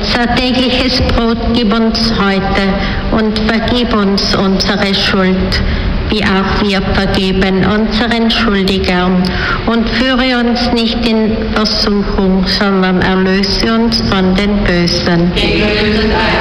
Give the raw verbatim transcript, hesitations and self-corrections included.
Unser tägliches Brot gib uns heute und vergib uns unsere Schuld, wie auch wir vergeben unseren Schuldigern. Und führe uns nicht in Versuchung, sondern erlöse uns von den Bösen.